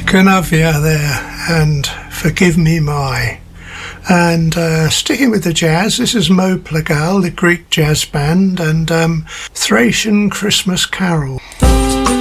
Canavia there, and Forgive Me My. And sticking with the jazz, this is Mo Plagal, the Greek jazz band, and Thracian Christmas Carol.